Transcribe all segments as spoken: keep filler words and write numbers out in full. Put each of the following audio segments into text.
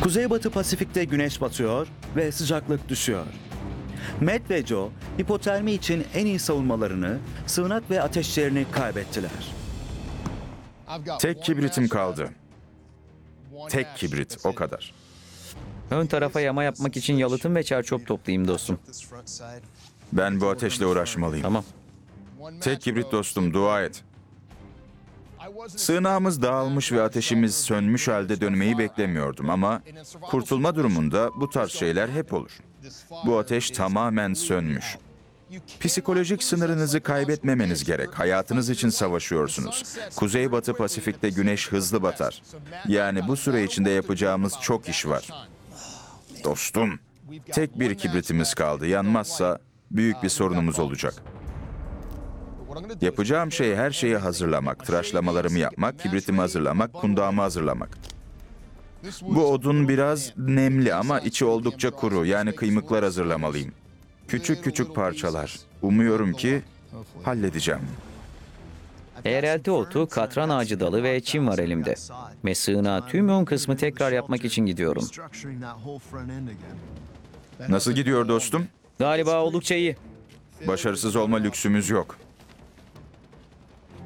Kuzeybatı Pasifik'te güneş batıyor ve sıcaklık düşüyor. Matt ve Joe, hipotermi için en iyi savunmalarını, sığınak ve ateşlerini kaybettiler. Tek kibritim kaldı. Tek kibrit, o kadar. Ön tarafa yama yapmak için yalıtım ve çerçöp toplayayım dostum. Ben bu ateşle uğraşmalıyım. Tamam. Tek kibrit dostum, dua et. Sığınağımız dağılmış ve ateşimiz sönmüş halde dönmeyi beklemiyordum ama kurtulma durumunda bu tarz şeyler hep olur. Bu ateş tamamen sönmüş. Psikolojik sınırınızı kaybetmemeniz gerek. Hayatınız için savaşıyorsunuz. Kuzeybatı Pasifik'te güneş hızlı batar. Yani bu süre içinde yapacağımız çok iş var. Dostum, tek bir kibritimiz kaldı. Yanmazsa büyük bir sorunumuz olacak. Yapacağım şey her şeyi hazırlamak, tıraşlamalarımı yapmak, kibritimi hazırlamak, kundağımı hazırlamak. Bu odun biraz nemli ama içi oldukça kuru, yani kıymıklar hazırlamalıyım. Küçük küçük parçalar. Umuyorum ki halledeceğim. Eğrelti otu, katran ağacı dalı ve çim var elimde. Ve sığınağa tüm ön kısmı tekrar yapmak için gidiyorum. Nasıl gidiyor dostum? Galiba oldukça iyi. Başarısız olma lüksümüz yok.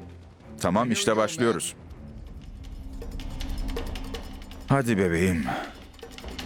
Tamam, işte başlıyoruz. Hadi bebeğim.